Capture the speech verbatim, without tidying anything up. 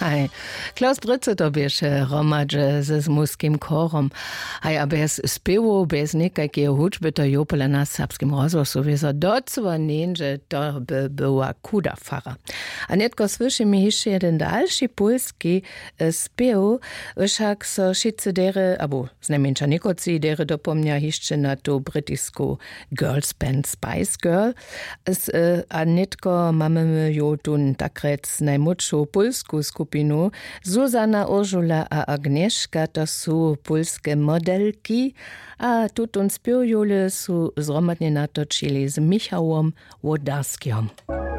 Hej, Klaus Bryce to bieše romadže ze Zmuskim chorom. Hej, a bez spiewu, bez nikakiej hudby to jopele na serbskim rozhlasu wiesa docvanin, že to by była kuda fara. A netko słyšimy jeszcze jeden dalszy polski spiew, však so šice dere, abo znajmenša nikoci dere dopomnia jeszcze na tu brytisku girls band Spice Girl. A netko mamy jo tun takrec najmłodszą polsku skupinu. Zuzana, Ursula a Agnieszka to są polskie modelki, a tutun spiewjule są zromadnie natočili z Michałom Wodarskim.